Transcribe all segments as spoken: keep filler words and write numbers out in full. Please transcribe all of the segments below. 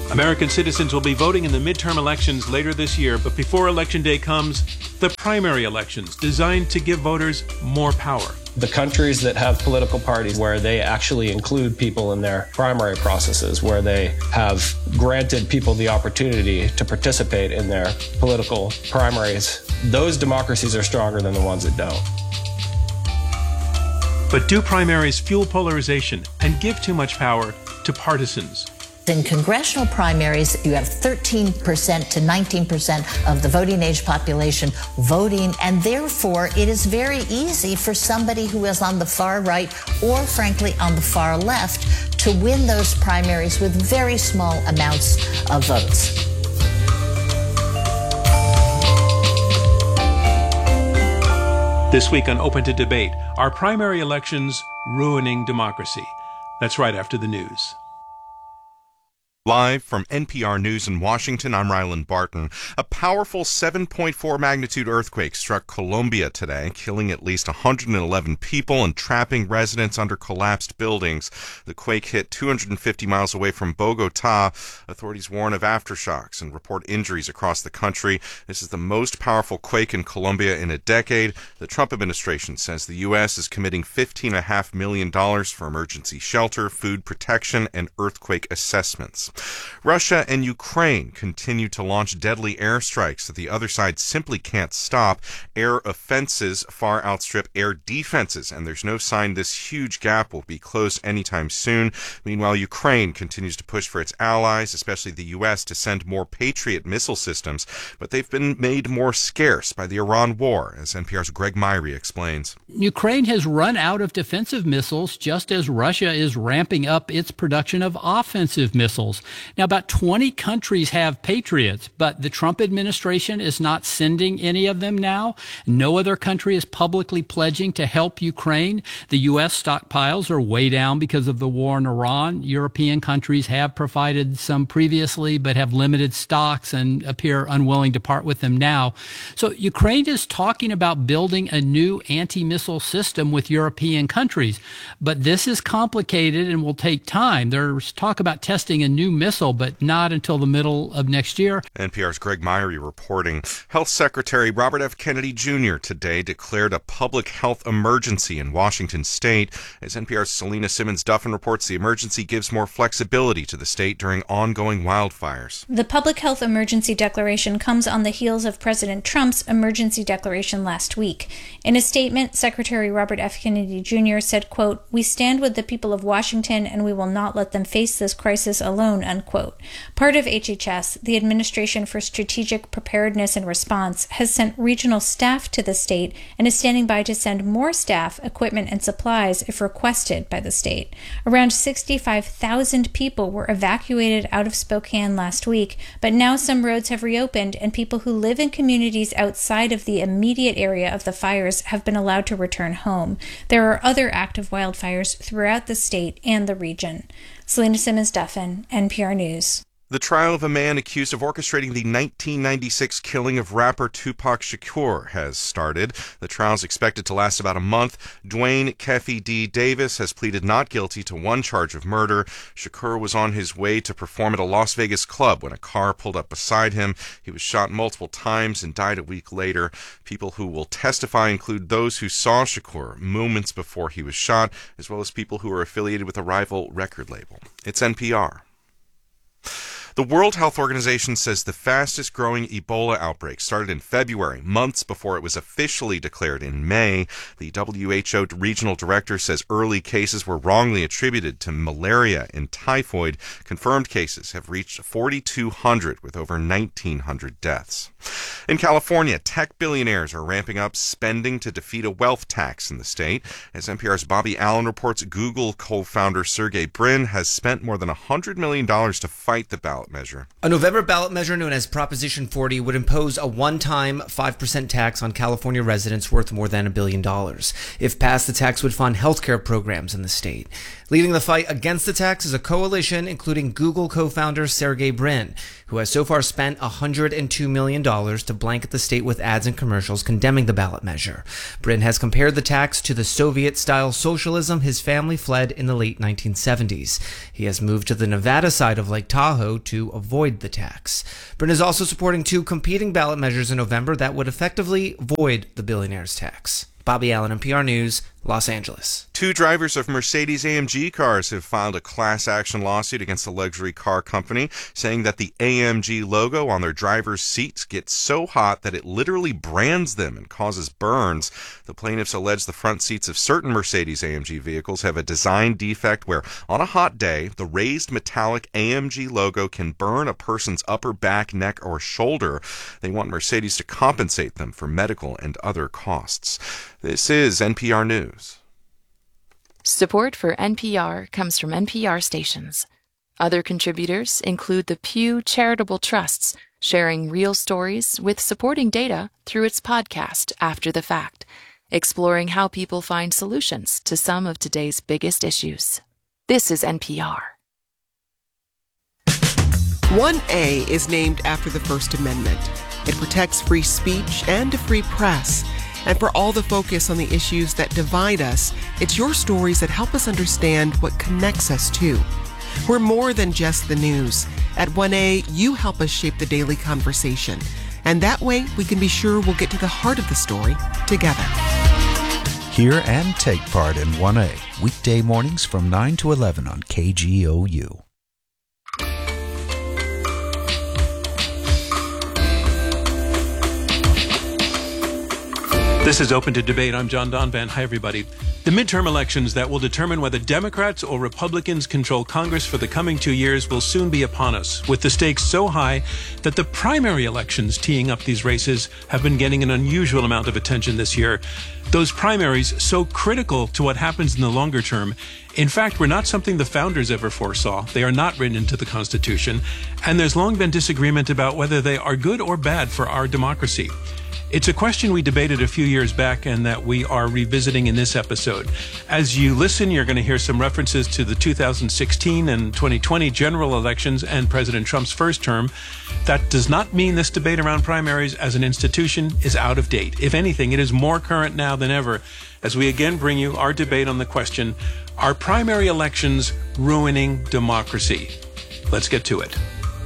American citizens will be voting in the midterm elections later this year, but before Election Day comes, the primary elections designed to give voters more power. The countries that have political parties where they actually include people in their primary processes, where they have granted people the opportunity to participate in their political primaries, those democracies are stronger than the ones that don't. But do primaries fuel polarization and give too much power to partisans? In congressional primaries, you have thirteen percent to nineteen percent of the voting age population voting, and therefore it is very easy for somebody who is on the far right or, frankly, on the far left to win those primaries with very small amounts of votes. This week on Open to Debate, are primary elections ruining democracy? That's right after the news. Live from N P R News in Washington, I'm Rylan Barton. A powerful seven point four magnitude earthquake struck Colombia today, killing at least one hundred eleven people and trapping residents under collapsed buildings. The quake hit two hundred fifty miles away from Bogota. Authorities warn of aftershocks and report injuries across the country. This is the most powerful quake in Colombia in a decade. The Trump administration says the U S is committing fifteen point five million dollars for emergency shelter, food protection, and earthquake assessments. Russia and Ukraine continue to launch deadly airstrikes that the other side simply can't stop. Air offenses far outstrip air defenses, and there's no sign this huge gap will be closed anytime soon. Meanwhile, Ukraine continues to push for its allies, especially the U S, to send more Patriot missile systems, but they've been made more scarce by the Iran war, as N P R's Greg Myrie explains. Ukraine has run out of defensive missiles just as Russia is ramping up its production of offensive missiles. Now, about twenty countries have Patriots, but the Trump administration is not sending any of them now. No other country is publicly pledging to help Ukraine. The U S stockpiles are way down because of the war in Iran. European countries have provided some previously, but have limited stocks and appear unwilling to part with them now. So Ukraine is talking about building a new anti-missile system with European countries, but this is complicated and will take time. There's talk about testing a new missile, but not until the middle of next year. N P R's Greg Myrie reporting. Health Secretary Robert F. Kennedy Junior today declared a public health emergency in Washington state. As N P R's Selena Simmons-Duffin reports, the emergency gives more flexibility to the state during ongoing wildfires. The public health emergency declaration comes on the heels of President Trump's emergency declaration last week. In a statement, Secretary Robert F. Kennedy Junior said, quote, "We stand with the people of Washington and we will not let them face this crisis alone," unquote. Part of H H S, the Administration for Strategic Preparedness and Response, has sent regional staff to the state and is standing by to send more staff, equipment, and supplies if requested by the state. Around sixty-five thousand people were evacuated out of Spokane last week, but now some roads have reopened and people who live in communities outside of the immediate area of the fires have been allowed to return home. There are other active wildfires throughout the state and the region. Selena Simmons-Duffin, N P R News. The trial of a man accused of orchestrating the nineteen ninety-six killing of rapper Tupac Shakur has started. The trial is expected to last about a month. Dwayne Keffe D. Davis has pleaded not guilty to one charge of murder. Shakur was on his way to perform at a Las Vegas club when a car pulled up beside him. He was shot multiple times and died a week later. People who will testify include those who saw Shakur moments before he was shot, as well as people who are affiliated with a rival record label. It's N P R. The World Health Organization says the fastest growing Ebola outbreak started in February, months before it was officially declared in May. The W H O regional director says early cases were wrongly attributed to malaria and typhoid. Confirmed cases have reached forty-two hundred with over nineteen hundred deaths. In California, tech billionaires are ramping up spending to defeat a wealth tax in the state. As N P R's Bobby Allen reports, Google co-founder Sergey Brin has spent more than one hundred million dollars to fight the ballot measure. A November ballot measure known as Proposition forty would impose a one-time five percent tax on California residents worth more than a billion dollars. If passed, the tax would fund healthcare programs in the state. Leading the fight against the tax is a coalition including Google co-founder Sergey Brin, who has so far spent one hundred two million dollars to blanket the state with ads and commercials condemning the ballot measure. Brin has compared the tax to the Soviet-style socialism his family fled in the late nineteen seventies. He has moved to the Nevada side of Lake Tahoe to avoid the tax. Brin is also supporting two competing ballot measures in November that would effectively void the billionaire's tax. Bobby Allen, N P R News, Los Angeles. Two drivers of Mercedes A M G cars have filed a class action lawsuit against the luxury car company, saying that the A M G logo on their driver's seats gets so hot that it literally brands them and causes burns. The plaintiffs allege the front seats of certain Mercedes A M G vehicles have a design defect where, on a hot day, the raised metallic A M G logo can burn a person's upper back, neck, or shoulder. They want Mercedes to compensate them for medical and other costs. This is N P R News. Support for N P R comes from N P R stations. Other contributors include the Pew Charitable Trusts, sharing real stories with supporting data through its podcast After the Fact, exploring how people find solutions to some of today's biggest issues. This is N P R. one A is named after the First Amendment. It protects free speech and a free press. And for all the focus on the issues that divide us, it's your stories that help us understand what connects us too. We're more than just the news. At one A, you help us shape the daily conversation. And that way, we can be sure we'll get to the heart of the story together. Hear and take part in one A, weekday mornings from nine to eleven on K G O U. This is Open to Debate. I'm John Donvan. Hi, everybody. The midterm elections that will determine whether Democrats or Republicans control Congress for the coming two years will soon be upon us, with the stakes so high that the primary elections teeing up these races have been getting an unusual amount of attention this year. Those primaries, so critical to what happens in the longer term, in fact, were not something the founders ever foresaw. They are not written into the Constitution, and there's long been disagreement about whether they are good or bad for our democracy. It's a question we debated a few years back and that we are revisiting in this episode. As you listen, you're going to hear some references to the two thousand sixteen and twenty twenty general elections and President Trump's first term. That does not mean this debate around primaries as an institution is out of date. If anything, it is more current now than ever as we again bring you our debate on the question, are primary elections ruining democracy? Let's get to it.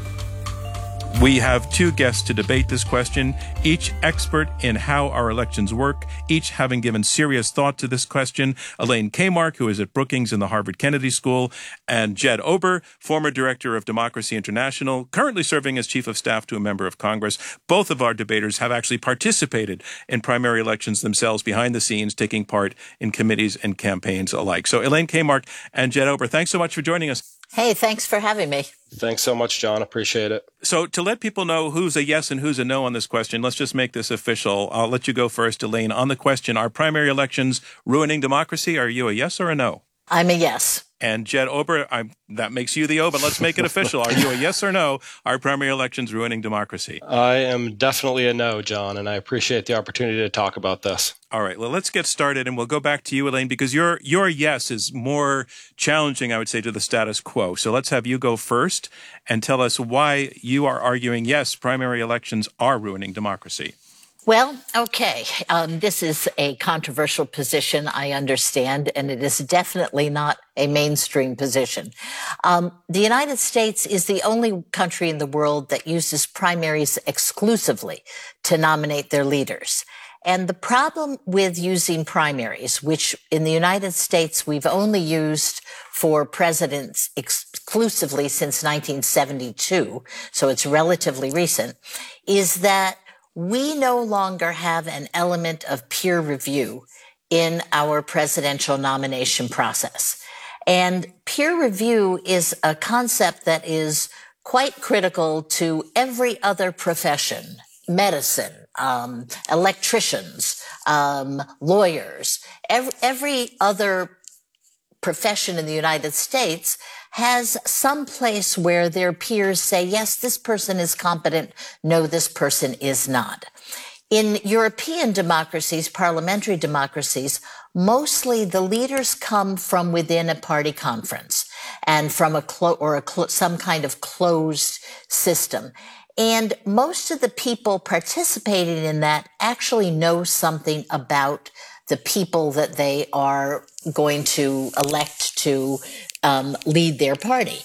We have two guests to debate this question, each expert in how our elections work, each having given serious thought to this question. Elaine Kamarck, who is at Brookings in the Harvard Kennedy School, and Jed Ober, former director of Democracy International, currently serving as chief of staff to a member of Congress. Both of our debaters have actually participated in primary elections themselves behind the scenes, taking part in committees and campaigns alike. So Elaine Kamarck and Jed Ober, thanks so much for joining us. Hey, thanks for having me. Thanks so much, John. Appreciate it. So to let people know who's a yes and who's a no on this question, let's just make this official. I'll let you go first, Elaine. On the question, are primary elections ruining democracy? Are you a yes or a no? I'm a yes. And Jed Ober, I'm, that makes you the O, but let's make it official. Are you a yes or no? Are primary elections ruining democracy? I am definitely a no, John, and I appreciate the opportunity to talk about this. All right, well, let's get started, and we'll go back to you, Elaine, because your your yes is more challenging, I would say, to the status quo. So let's have you go first and tell us why you are arguing, yes, primary elections are ruining democracy. Well, okay. Um, this is a controversial position, I understand, and it is definitely not a mainstream position. Um, the United States is the only country in the world that uses primaries exclusively to nominate their leaders. And the problem with using primaries, which in the United States we've only used for presidents exclusively since nineteen seventy-two, so it's relatively recent, is that we no longer have an element of peer review in our presidential nomination process. And peer review is a concept that is quite critical to every other profession, medicine, um, electricians, um, lawyers, every, every other profession in the United States has some place where their peers say, yes, this person is competent, no, this person is not. In European democracies, parliamentary democracies, mostly the leaders come from within a party conference. and from a clo- or a clo- some kind of closed system. And most of the people participating in that actually know something about the people that they are going to elect to um, lead their party.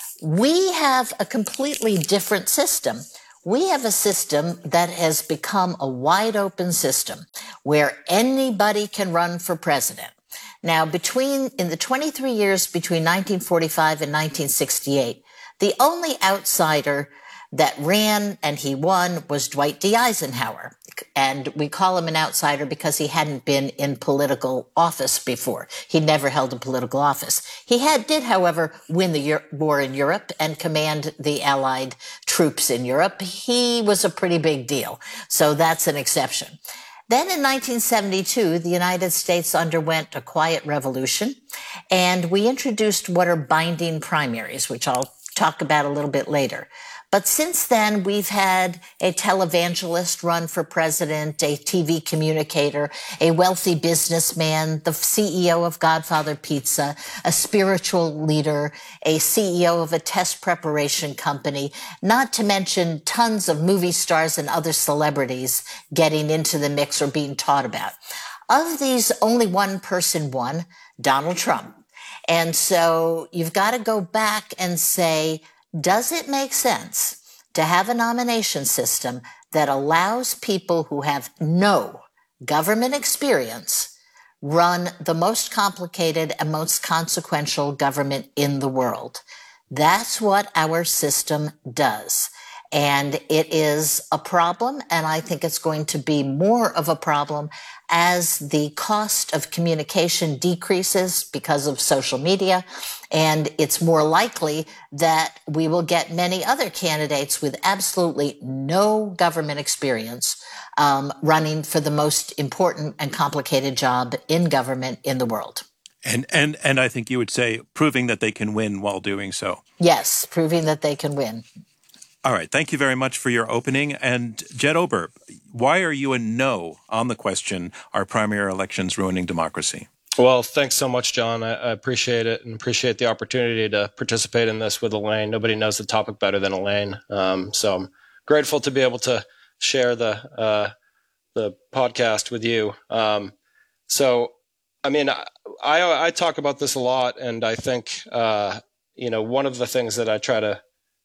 We have a completely different system. We have a system that has become a wide open system where anybody can run for president. Now, between, in the twenty-three years between nineteen forty-five and nineteen sixty-eight, the only outsider that ran and he won was Dwight D. Eisenhower. And we call him an outsider because he hadn't been in political office before. He never held a political office. He had, did, however, win the Euro- war in Europe and command the Allied troops in Europe. He was a pretty big deal. So that's an exception. Then in nineteen seventy-two, the United States underwent a quiet revolution, and we introduced what are binding primaries, which I'll talk about a little bit later. But since then, we've had a televangelist run for president, a T V communicator, a wealthy businessman, the C E O of Godfather Pizza, a spiritual leader, a C E O of a test preparation company, not to mention tons of movie stars and other celebrities getting into the mix or being taught about. Of these, only one person won, Donald Trump. And so you've got to go back and say, does it make sense to have a nomination system that allows people who have no government experience run the most complicated and most consequential government in the world? That's what our system does. And it is a problem, and I think it's going to be more of a problem as the cost of communication decreases because of social media. And it's more likely that we will get many other candidates with absolutely no government experience um, running for the most important and complicated job in government in the world. And, and, and I think you would say proving that they can win while doing so. Yes, proving that they can win. All right. Thank you very much for your opening. And Jed Ober, why are you a no on the question, are primary elections ruining democracy? Well, thanks so much, John. I, I appreciate it and appreciate the opportunity to participate in this with Elaine. Nobody knows the topic better than Elaine. Um, so I'm grateful to be able to share the uh, the podcast with you. Um, so, I mean, I, I, I talk about this a lot, and I think, uh, you know, one of the things that I try to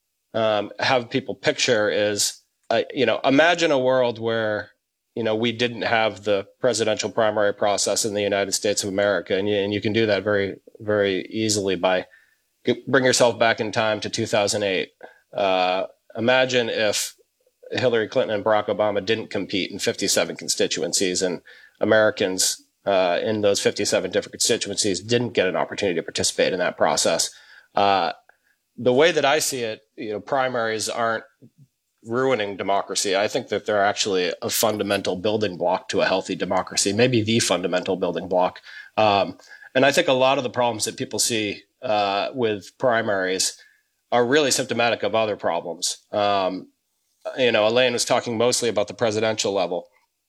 Um, have people picture is, uh, you know, imagine a world where, you know, we didn't have the presidential primary process in the United States of America. And you, and you can do that very, very easily by bring yourself back in time to two thousand eight. Uh, imagine if Hillary Clinton and Barack Obama didn't compete in fifty-seven constituencies, and Americans uh, in those fifty-seven different constituencies didn't get an opportunity to participate in that process. Uh, The way that I see it, you know, primaries aren't ruining democracy. I think that they're actually a fundamental building block to a healthy democracy, maybe the fundamental building block. Um, and I think a lot of the problems that people see uh, with primaries are really symptomatic of other problems. Um, you know, Elaine was talking mostly about the presidential level.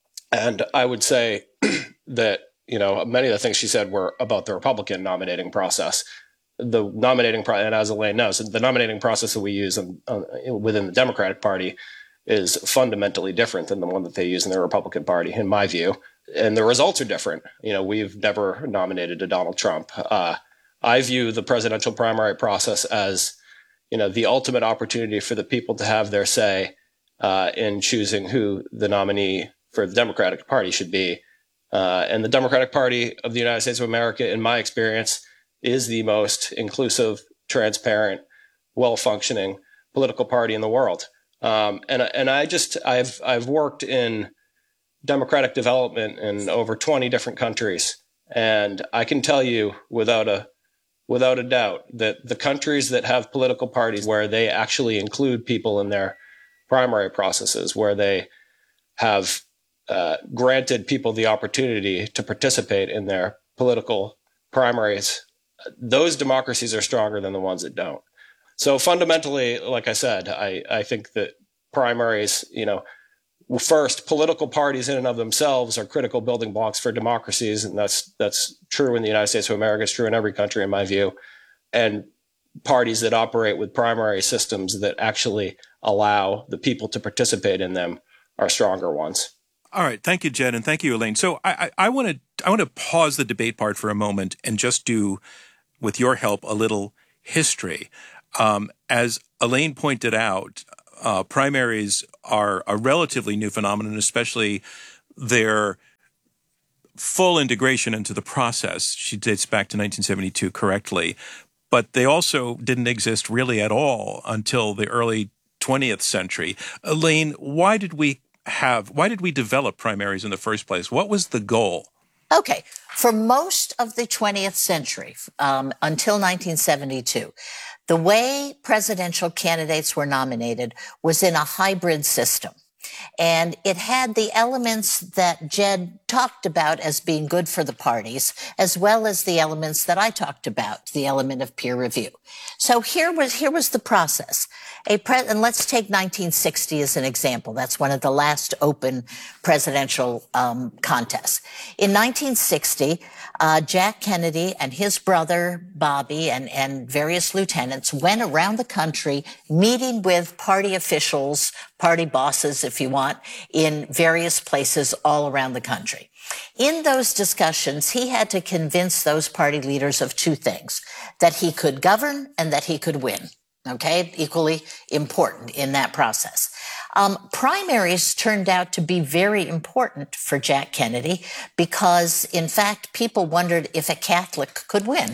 And I would say that, you know, many of the things she said were about the Republican nominating process. The nominating process, and as Elaine knows, the nominating process that we use in, uh, within the Democratic Party is fundamentally different than the one that they use in the Republican Party, in my view. And the results are different. You know, we've never nominated a Donald Trump. Uh, I view the presidential primary process as, you know, the ultimate opportunity for the people to have their say uh, in choosing who the nominee for the Democratic Party should be. Uh, and the Democratic Party of the United States of America, in my experience, is the most inclusive, transparent, well-functioning political party in the world. Um, and and I just I've I've worked in democratic development in over twenty different countries, and I can tell you without a without a doubt that the countries that have political parties where they actually include people in their primary processes, where they have uh, granted people the opportunity to participate in their political primaries, those democracies are stronger than the ones that don't. So fundamentally, like I said, I, I think that primaries, you know, first, political parties in and of themselves are critical building blocks for democracies. And that's, that's true in the United States of America. It's true in every country, in my view. And parties that operate with primary systems that actually allow the people to participate in them are stronger ones. All right. Thank you, Jed, and thank you, Elaine. So I, I, I want to I want to pause the debate part for a moment and just do, with your help, a little history. Um, as Elaine pointed out, uh, primaries are a relatively new phenomenon, especially their full integration into the process. She dates back to nineteen seventy-two correctly. But they also didn't exist really at all until the early twentieth century. Elaine, why did we have, why did we develop primaries in the first place? What was the goal? Okay. For most of the twentieth century, um, until nineteen seventy-two, the way presidential candidates were nominated was in a hybrid system. And it had the elements that Jed talked about as being good for the parties, as well as the elements that I talked about, the element of peer review. So here was, here was the process. A pre- and let's take nineteen sixty as an example. That's one of the last open presidential um, contests. In nineteen sixty, uh, Jack Kennedy and his brother Bobby and, and various lieutenants went around the country meeting with party officials, party bosses, if you want, in various places all around the country. In those discussions, he had to convince those party leaders of two things: that he could govern and that he could win. Okay, equally important in that process. Um, primaries turned out to be very important for Jack Kennedy because, in fact, people wondered if a Catholic could win.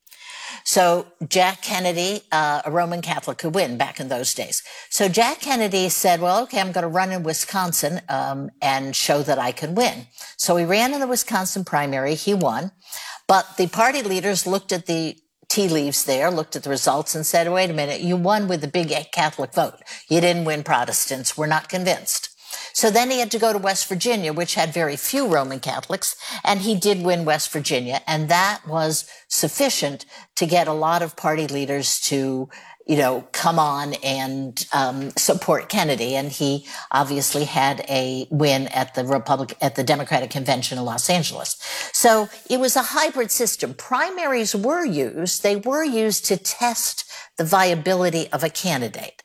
So Jack Kennedy, uh, a Roman Catholic, could win back in those days. So Jack Kennedy said, well, okay, I'm going to run in Wisconsin um, and show that I can win. So he ran in the Wisconsin primary. He won. But the party leaders looked at the tea leaves there, looked at the results and said, wait a minute, you won with the big Catholic vote. You didn't win Protestants. We're not convinced. So then he had to go to West Virginia, which had very few Roman Catholics, and he did win West Virginia. And that was sufficient to get a lot of party leaders to, you know, come on and um, support Kennedy. And he obviously had a win at the Republic, at the Democratic Convention in Los Angeles. So it was a hybrid system. Primaries were used. They were used to test the viability of a candidate.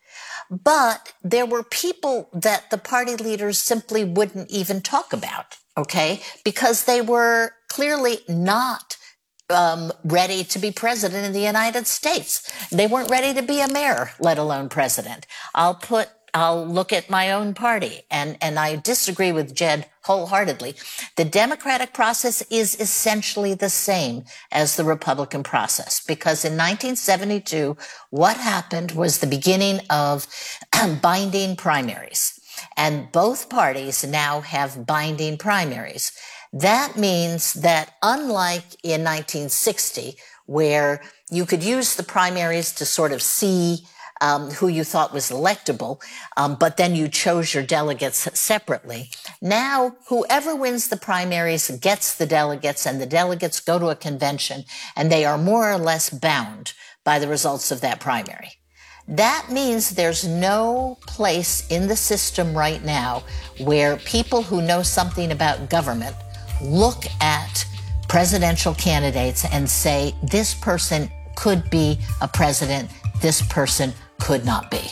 But there were people that the party leaders simply wouldn't even talk about, okay, because they were clearly not um, ready to be president in the United States. They weren't ready to be a mayor, let alone president. I'll put, I'll look at my own party, and, and I disagree with Jed wholeheartedly. The Democratic process is essentially the same as the Republican process, because in nineteen seventy-two, what happened was the beginning of binding primaries, and both parties now have binding primaries. That means that unlike in nineteen sixty, where you could use the primaries to sort of see Um, who you thought was electable, um, but then you chose your delegates separately. Now, whoever wins the primaries gets the delegates, and the delegates go to a convention, and they are more or less bound by the results of that primary. That means there's no place in the system right now where people who know something about government look at presidential candidates and say, this person could be a president, this person could not be.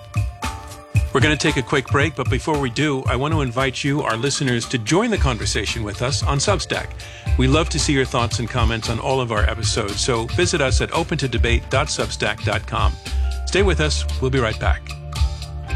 We're going to take a quick break, but before we do, I want to invite you, our listeners, to join the conversation with us on Substack. We love to see your thoughts and comments on all of our episodes, so visit us at open to debate dot substack dot com. Stay with us. We'll be right back.